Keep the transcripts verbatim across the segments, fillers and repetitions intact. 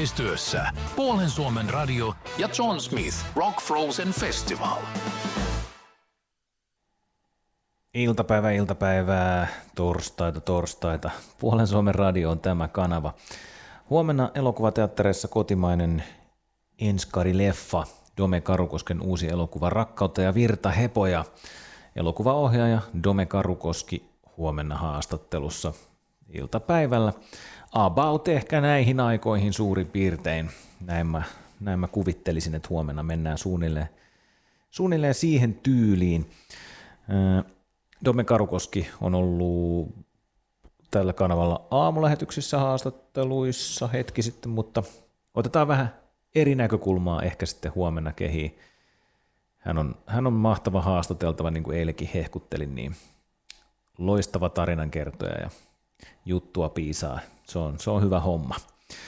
yhteistyössä Puolen Suomen radio ja John Smith Rock Frozen Festival. Iltapäivä, iltapäivää, torstaita, torstaita. Puolen Suomen radio on tämä kanava. Huomenna elokuvateattereissa kotimainen enskari-leffa, Dome Karukosken uusi elokuva Rakkautta ja virtahepoja. Elokuvaohjaaja Dome Karukoski huomenna haastattelussa iltapäivällä. About ehkä näihin aikoihin suurin piirtein. Näin mä, näin mä kuvittelisin, että huomenna mennään suunnilleen, suunnilleen siihen tyyliin. Dome Karukoski on ollut tällä kanavalla aamulähetyksissä haastatteluissa hetki sitten, mutta otetaan vähän eri näkökulmaa ehkä sitten huomenna kehiin. Hän on, hän on mahtava haastateltava, niin kuin eilenkin hehkuttelin, niin loistava tarinankertoja ja juttua piisaa. Se on, se on hyvä homma.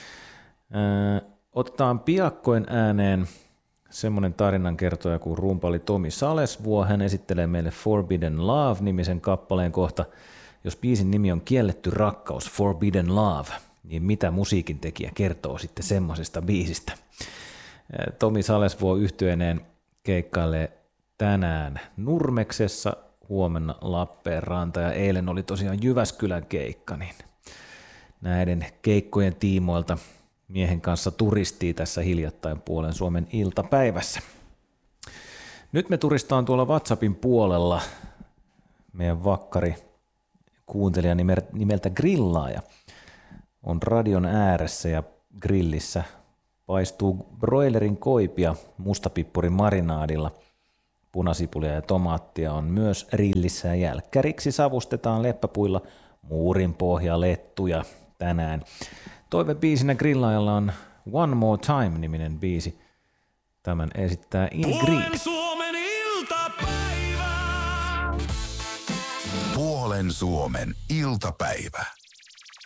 Öö, otetaan piakkoin ääneen semmoinen tarinankertoja kuin rumpali Tomi Salesvuo. Hän esittelee meille Forbidden Love-nimisen kappaleen kohta. Jos biisin nimi on Kielletty rakkaus, Forbidden Love, niin mitä musiikin tekijä kertoo sitten semmoisesta biisistä? Tomi Salesvuo yhtyeineen keikkailee tänään Nurmeksessa, huomenna Lappeenranta ja eilen oli tosiaan Jyväskylän keikka, niin näiden keikkojen tiimoilta miehen kanssa turistii tässä hiljattain Puolen Suomen iltapäivässä. Nyt me turistaan tuolla WhatsAppin puolella meidän vakkari kuuntelija nimeltä Grillaaja on radion ääressä ja grillissä paistuu broilerin koipia mustapippurin marinaadilla. Punasipulia ja tomaattia on myös rillissä ja jälkkäriksi savustetaan leppäpuilla muurinpohjalettuja tänään. Toivebiisinä Grillaajalla on One More Time-niminen biisi. Tämän esittää Ingrid. Puolen Suomen iltapäivä. Puolen Suomen iltapäivä.